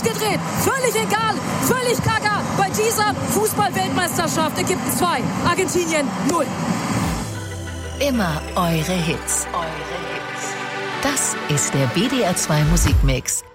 durchgedreht. Völlig egal, völlig gaga. Bei dieser Fußball-Weltmeisterschaft Ägypten 2, Argentinien 0. Immer eure Hits. Das ist der WDR 2 Musikmix.